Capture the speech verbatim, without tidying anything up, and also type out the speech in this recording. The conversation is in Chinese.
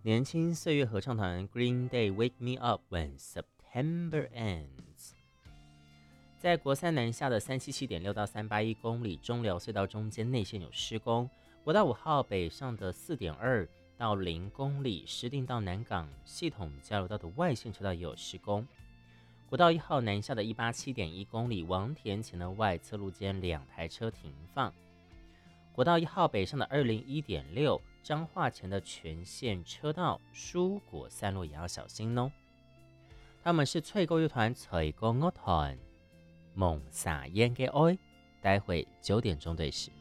年轻岁月合唱团 Green Day Wake Me Up When September Ends。在国三南下的三七七点六到三八一公里中寮隧道中间内线有施工，国道五号北上的四点二到零公里石碇到南港系统交流道的外线车道也有施工。国道一号南下的一八七点一公里王田前的外侧路间两台车停放。国道一号北上的二零一点六彰化前的全线车道蔬果散落也要小心哦。他们是翠歌乐团翠歌乐团梦撒烟给爱，待会九点钟对时。